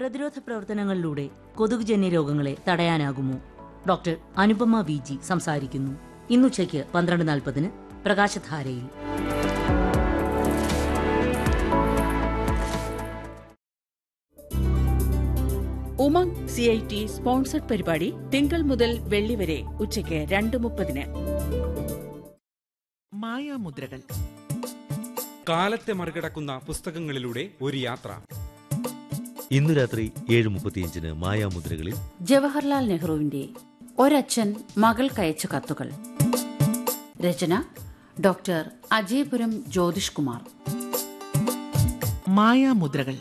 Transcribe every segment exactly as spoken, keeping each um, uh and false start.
പ്രതിരോധ പ്രവർത്തനങ്ങളിലൂടെ കൊതുകുജന്യ രോഗങ്ങളെ തടയാനാകുമോ? ഡോക്ടർ അനുപമ വി ജി സംസാരിക്കുന്നു. ഇന്നുച്ചയ്ക്ക് പന്ത്രണ്ട് നാൽപ്പതിന് പ്രകാശധാരയിൽ. Umang C I T sponsored പരിപാടി തിങ്കൾ മുതൽ വെള്ളി വരെ ഉച്ചയ്ക്ക് രണ്ട് മുപ്പതിന്. മായാമുദ്രകൾ. കാലത്തെ മറികടക്കുന്ന പുസ്തകങ്ങളിലൂടെ ഒരു യാത്ര. ഇന്നു രാത്രി ഏഴ് മുപ്പത്തിയഞ്ചിന് മായാമുദ്രകളിൽ ജവഹർലാൽ നെഹ്റുവിന്റെ ഒരച്ഛൻ മകൾക്കയച്ച കത്തുകൾ. രചന ഡോക്ടർ അജയപുരം ജ്യോതിഷ് കുമാർ. മായാമുദ്രകൾ.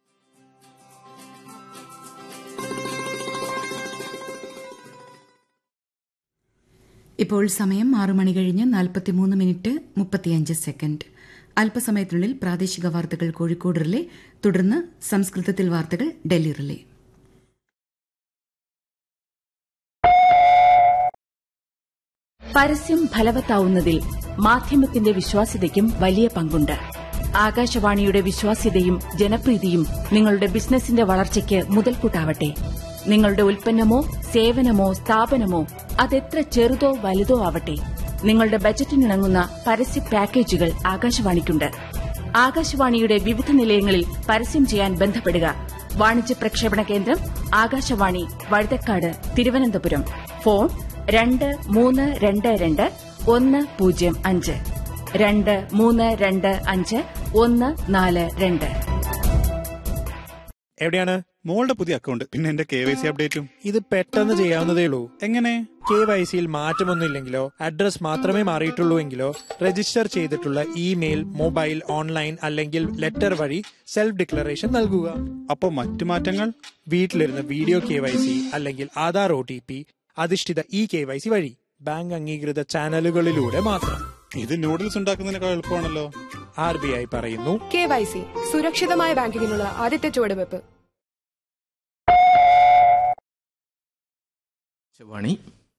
ഇപ്പോൾ സമയം ആറു മണി കഴിഞ്ഞ് നാൽപ്പത്തിമൂന്ന് മിനിറ്റ് മുപ്പത്തിയഞ്ച് സെക്കൻഡ്. അല്പസമയത്തിനുള്ളിൽ പ്രാദേശിക വാർത്തകൾ കോഴിക്കോട് റിലേ, തുടർന്ന് സംസ്കൃതത്തിൽ വാർത്തകൾ ഡൽഹി റിലേ. പരസ്യം ഫലവത്താവുന്നതിൽ മാധ്യമത്തിന്റെ വിശ്വാസ്യതയ്ക്കും വലിയ പങ്കുണ്ട്. ആകാശവാണിയുടെ വിശ്വാസ്യതയും ജനപ്രീതിയും നിങ്ങളുടെ ബിസിനസിന്റെ വളർച്ചയ്ക്ക് മുതൽക്കൂട്ടാവട്ടെ. നിങ്ങളുടെ ഉൽപ്പന്നമോ സേവനമോ സ്ഥാപനമോ അതെത്ര ചെറുതോ വലുതോ ആവട്ടെ, നിങ്ങളുടെ ബജറ്റിനിണങ്ങുന്ന പരസ്യ പാക്കേജുകൾ ആകാശവാണിക്കുണ്ട്. ആകാശവാണിയുടെ വിവിധ നിലയങ്ങളിൽ പരസ്യം ചെയ്യാൻ ബന്ധപ്പെടുക. വാണിജ്യ പ്രക്ഷേപണ കേന്ദ്രം ആകാശവാണി, വഴുതക്കാട്, തിരുവനന്തപുരം. ഫോൺ രണ്ട് മൂന്ന് രണ്ട് രണ്ട് ഒന്ന് പൂജ്യം അഞ്ച് രണ്ട് മൂന്ന് രണ്ട് അഞ്ച് ഒന്ന് നാല് രണ്ട്. എവിടെയാണ് മോളുടെ പുതിയ അക്കൗണ്ട്? പിന്നെ എന്റെ കെ വൈ സി അപ്ഡേറ്റും ഇത് പെട്ടെന്ന് ചെയ്യാവുന്നതേ ഉള്ളൂ. എങ്ങനെ? കെ വൈ സിയിൽ മാറ്റമൊന്നുമില്ലെങ്കിലോ അഡ്രസ് മാത്രമേ മാറിയിട്ടുള്ളൂ എങ്കിലോ രജിസ്റ്റർ ചെയ്തിട്ടുള്ള ഇമെയിൽ, മൊബൈൽ, ഓൺലൈൻ അല്ലെങ്കിൽ ലെറ്റർ വഴി സെൽഫ് ഡിക്ലറേഷൻ നൽകുക. അപ്പോ മറ്റു മാറ്റങ്ങൾ? വീട്ടിലിരുന്ന് വീഡിയോ കെ വൈ സി അല്ലെങ്കിൽ ആധാർ ഒ ടി പി അധിഷ്ഠിത ഇ കെ വൈ സി വഴി ബാങ്ക് അംഗീകൃത ചാനലുകളിലൂടെ മാത്രം. ഇത് നൂഡിൽസ് ഉണ്ടാക്കുന്നതിനേക്കാൾ എളുപ്പമാണല്ലോ. ആർ ബി ഐ പറയുന്നു, കെ വൈ സി സുരക്ഷിതമായ ബാങ്കിങ്ങിനുള്ള ആദ്യത്തെ ചുവടുവെപ്പ്. വാണി.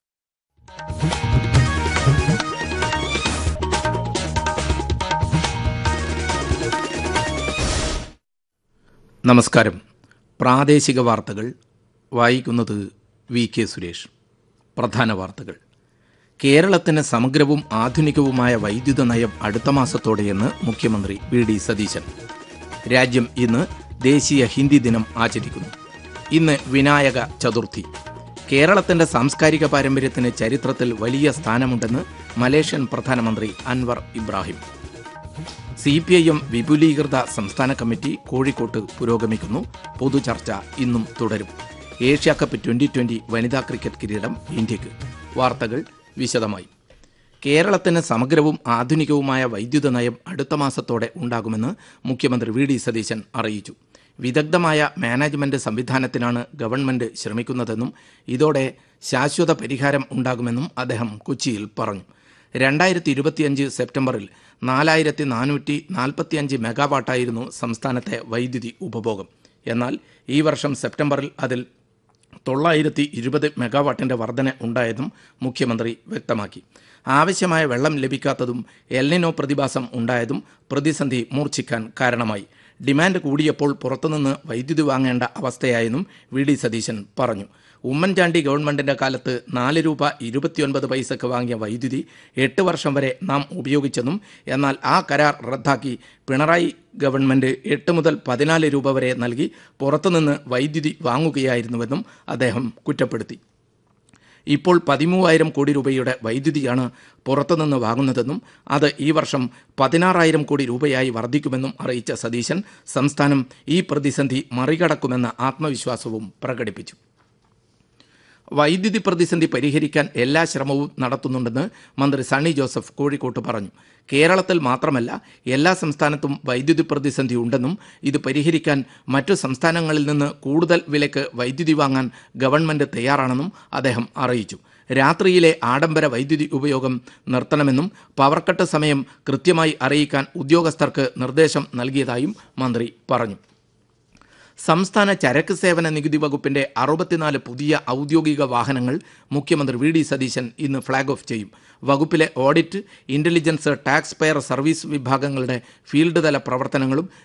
നമസ്കാരം. പ്രാദേശിക വാർത്തകൾ വായിക്കുന്നത് വി കെ സുരേഷ്. പ്രധാന വാർത്തകൾ. കേരളത്തിന് സമഗ്രവും ആധുനികവുമായ വൈദ്യുത നയം അടുത്ത മാസത്തോടെയെന്ന് മുഖ്യമന്ത്രി വി ഡി സതീശൻ. രാജ്യം ഇന്ന് ദേശീയ ഹിന്ദി ദിനം ആചരിക്കുന്നു. ഇന്ന് വിനായക ചതുർത്ഥി. കേരളത്തിന്റെ സാംസ്കാരിക പാരമ്പര്യത്തിന് ചരിത്രത്തിൽ വലിയ സ്ഥാനമുണ്ടെന്ന് മലേഷ്യൻ പ്രധാനമന്ത്രി Anwar Ibrahim. C P I M വിപുലീകൃത സംസ്ഥാന കമ്മിറ്റി കോഴിക്കോട്ട് പുരോഗമിക്കുന്നു. പൊതുചർച്ച ഇന്നും തുടരും. ഏഷ്യാ കപ്പ് ട്വന്റി ട്വന്റി വനിതാ ക്രിക്കറ്റ് കിരീടം ഇന്ത്യക്ക്. വാർത്തകൾ വിശദമായി. കേരളത്തിന് സമഗ്രവും ആധുനികവുമായ വൈദ്യുത നയം അടുത്ത മാസത്തോടെ ഉണ്ടാകുമെന്ന് മുഖ്യമന്ത്രി വി ഡി സതീശൻ അറിയിച്ചു. വിദഗ്ധമായ മാനേജ്മെന്റ് സംവിധാനത്തിനാണ് ഗവൺമെന്റ് ശ്രമിക്കുന്നതെന്നും ഇതോടെ ശാശ്വത പരിഹാരം ഉണ്ടാകുമെന്നും അദ്ദേഹം കൊച്ചിയിൽ പറഞ്ഞു. രണ്ടായിരത്തി ഇരുപത്തിയഞ്ച് സെപ്റ്റംബറിൽ നാലായിരത്തി നാനൂറ്റി നാൽപ്പത്തിയഞ്ച് മെഗാവാട്ടായിരുന്നു സംസ്ഥാനത്തെ വൈദ്യുതി ഉപഭോഗം. എന്നാൽ ഈ വർഷം സെപ്റ്റംബറിൽ അതിൽ തൊള്ളായിരത്തി ഇരുപത് മെഗാവാട്ടിന്റെ വർധന ഉണ്ടായതും മുഖ്യമന്ത്രി വ്യക്തമാക്കി. ആവശ്യമായ വെള്ളം ലഭിക്കാത്തതും എൽനിനോ പ്രതിഭാസം ഉണ്ടായതും പ്രതിസന്ധി മൂർച്ഛിക്കാൻ കാരണമായി. ഡിമാൻഡ് കൂടിയപ്പോൾ പുറത്തുനിന്ന് വൈദ്യുതി വാങ്ങേണ്ട അവസ്ഥയായെന്നും വി ഡി സതീശൻ പറഞ്ഞു. ഉമ്മൻചാണ്ടി ഗവൺമെന്റിന്റെ കാലത്ത് നാല് രൂപ ഇരുപത്തിയൊൻപത് പൈസക്ക് വാങ്ങിയ വൈദ്യുതി എട്ട് വർഷം വരെ നാം ഉപയോഗിച്ചെന്നും എന്നാൽ ആ കരാർ റദ്ദാക്കി പിണറായി ഗവൺമെന്റ് എട്ട് മുതൽ പതിനാല് രൂപ വരെ നൽകി പുറത്തുനിന്ന് വൈദ്യുതി വാങ്ങുകയായിരുന്നുവെന്നും അദ്ദേഹം കുറ്റപ്പെടുത്തി. ഇപ്പോൾ പതിമൂവായിരം കോടി രൂപയുടെ വൈദ്യുതിയാണ് പുറത്തുനിന്ന് വാങ്ങുന്നതെന്നും അത് ഈ വർഷം പതിനാറായിരം കോടി രൂപയായി വർദ്ധിക്കുമെന്നും അറിയിച്ച സതീശൻ സംസ്ഥാനം ഈ പ്രതിസന്ധി മറികടക്കുമെന്ന ആത്മവിശ്വാസവും പ്രകടിപ്പിച്ചു. വൈദ്യുതി പ്രതിസന്ധി പരിഹരിക്കാൻ എല്ലാ ശ്രമവും നടത്തുന്നുണ്ടെന്ന് മന്ത്രി സണ്ണി ജോസഫ് കോഴിക്കോട്ട് പറഞ്ഞു. കേരളത്തിൽ മാത്രമല്ല എല്ലാ സംസ്ഥാനത്തും വൈദ്യുതി പ്രതിസന്ധി ഉണ്ടെന്നും ഇത് പരിഹരിക്കാൻ മറ്റു സംസ്ഥാനങ്ങളിൽ നിന്ന് കൂടുതൽ വിലയ്ക്ക് വൈദ്യുതി വാങ്ങാൻ ഗവൺമെന്റ് തയ്യാറാണെന്നും അദ്ദേഹം അറിയിച്ചു. രാത്രിയിലെ ആഡംബര വൈദ്യുതി ഉപയോഗം നിർത്തണമെന്നും പവർ കട്ട് സമയം കൃത്യമായി അറിയിക്കാൻ ഉദ്യോഗസ്ഥർക്ക് നിർദ്ദേശം നൽകിയതായും മന്ത്രി പറഞ്ഞു. സംസ്ഥാന ചരക്ക് സേവന നികുതി വകുപ്പിന്റെ അറുപത്തിനാല് പുതിയ ഔദ്യോഗിക വാഹനങ്ങൾ മുഖ്യമന്ത്രി വി ഡി സതീശൻ ഇന്ന് ഫ്ളാഗ് ഓഫ് ചെയ്യും. വകുപ്പിലെ audit, intelligence, tax pair service വിഭാഗങ്ങളുടെ ഫീൽഡ് തല പ്രവർത്തനങ്ങളും